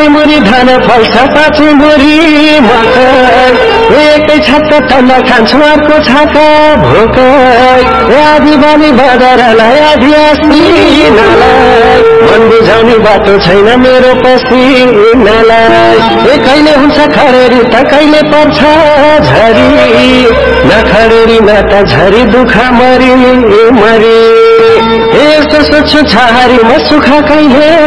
मुरी धान फल्छ पाँचै मुरी मकै एकै छाता तल्ला खान्छु अर्को छाता भोकै आधी बाली बदरलाई आधी आस्तिनालाई मन बुझाउने बाटो छैन मेरो पसिनालाई कहिले हुन्छ खरेरी त कहिले पर्छ झरी न खरेरी न त झरी दुःख मरी मरी यसो सोच्छु छहारी म सुख कहिले